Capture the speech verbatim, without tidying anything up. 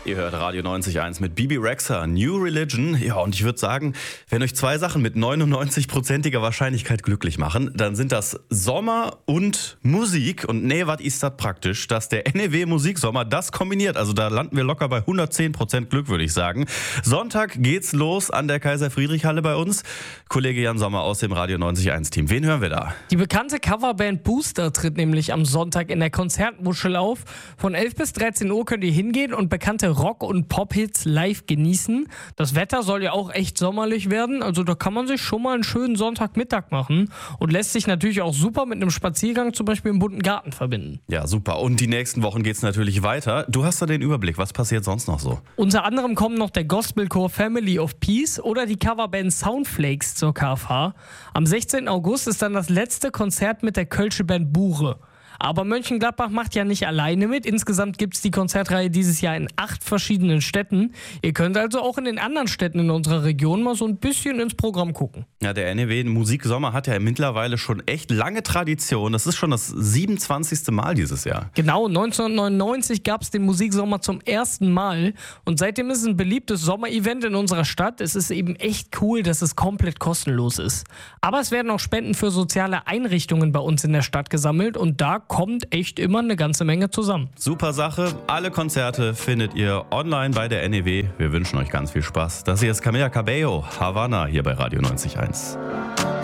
Ihr hört Radio neunzig Komma eins mit Bibi Rexha, New Religion. Ja, und ich würde sagen, wenn euch zwei Sachen mit neunundneunzig-prozentiger Wahrscheinlichkeit glücklich machen, dann sind das Sommer und Musik. Und nee, was ist das praktisch, dass der N E W Musiksommer das kombiniert? Also da landen wir locker bei hundertzehn Prozent Glück, würde ich sagen. Sonntag geht's los an der Kaiser-Friedrich-Halle bei uns. Kollege Jan Sommer aus dem Radio neunzig Komma eins Team. Wen hören wir da? Die bekannte Coverband Booster tritt nämlich am Sonntag in der Konzertmuschel auf. Von elf bis dreizehn Uhr könnt ihr hingehen und bekannte Rock- und Pop-Hits live genießen. Das Wetter soll ja auch echt sommerlich werden, also da kann man sich schon mal einen schönen Sonntagmittag machen und lässt sich natürlich auch super mit einem Spaziergang zum Beispiel im bunten Garten verbinden. Ja, super. Und die nächsten Wochen geht's natürlich weiter. Du hast da den Überblick. Was passiert sonst noch so? Unter anderem kommen noch der Gospelchor Family of Peace oder die Coverband Soundflakes zur K F H. Am sechzehnten August ist dann das letzte Konzert mit der Kölsche Band Bure. Aber Mönchengladbach macht ja nicht alleine mit. Insgesamt gibt es die Konzertreihe dieses Jahr in acht verschiedenen Städten. Ihr könnt also auch in den anderen Städten in unserer Region mal so ein bisschen ins Programm gucken. Ja, der N E W Musiksommer hat ja mittlerweile schon echt lange Tradition. Das ist schon das siebenundzwanzigste Mal dieses Jahr. Genau, neunzehnhundertneunundneunzig gab es den Musiksommer zum ersten Mal. Und seitdem ist es ein beliebtes Sommerevent in unserer Stadt. Es ist eben echt cool, dass es komplett kostenlos ist. Aber es werden auch Spenden für soziale Einrichtungen bei uns in der Stadt gesammelt. Und da kommt echt immer eine ganze Menge zusammen. Super Sache. Alle Konzerte findet ihr online bei der N E W. Wir wünschen euch ganz viel Spaß. Das hier ist Camila Cabello, Havana, hier bei Radio neunzig Komma eins.